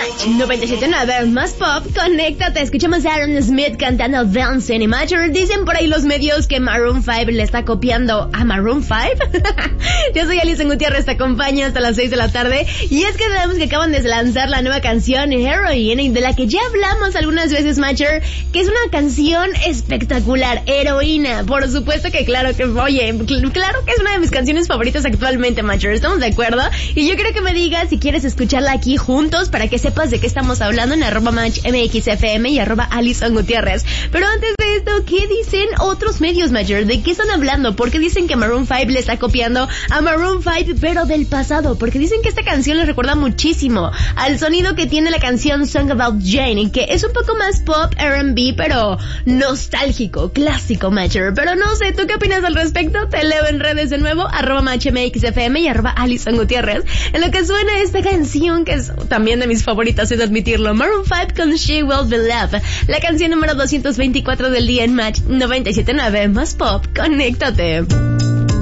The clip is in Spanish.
Match 97.9 más pop, conéctate. Escuchamos a Aaron Smith cantando Dancing y Match. Dicen por ahí los medios que Maroon 5 le está copiando a Maroon 5. Yo soy Alison Gutiérrez, te acompaño hasta las 6 de la tarde. Y es que sabemos que acaban de lanzar la nueva canción Heroine, de la que ya hablamos algunas veces, Matcher, que es una canción espectacular. Heroína, por supuesto que claro que, oye, claro que es una de mis canciones favoritas actualmente, Matcher. ¿Estamos de acuerdo? Y yo quiero que me digas si quieres escucharla aquí juntos para que sepas de qué estamos hablando en @MatchMXFM y @Alison Gutiérrez. Pero antes de esto, ¿qué dicen otros medios, Major? ¿De qué están hablando? ¿Por qué dicen que Maroon 5 le está copiando a Maroon 5 pero del pasado? Porque dicen que esta canción les recuerda muchísimo al sonido que tiene la canción Song About Jane, que es un poco más pop, R&B, pero nostálgico, clásico, Major. Pero no sé, ¿tú qué opinas al respecto? Te leo en redes de nuevo, @MatchMXFM y @Alison Gutiérrez. En lo que suena esta canción, que es también de mis favoritas, es admitirlo, Maroon 5 con She Will Be Loved, la canción número 224 del día en Match 97.9 más pop. Conéctate.